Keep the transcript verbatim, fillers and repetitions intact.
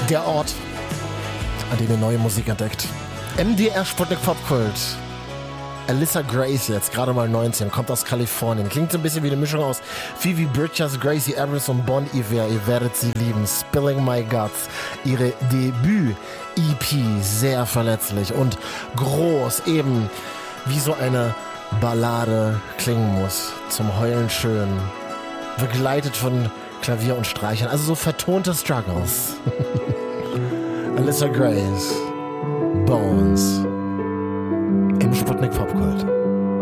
Der Ort, an dem ihr neue Musik entdeckt. M D R Sputnik Popkult. Alyssa Grace jetzt, gerade mal neunzehn, kommt aus Kalifornien. Klingt so ein bisschen wie eine Mischung aus Phoebe Bridgers, Gracie Abrams und Bon Iver. Ihr werdet sie lieben. Spilling My Guts. Ihre Debüt-E P. Sehr verletzlich und groß. Eben wie so eine Ballade klingen muss. Zum Heulen schön. Begleitet von Klavier und Streichern. Also so vertonte Struggles. Alyssa Grace. Bones.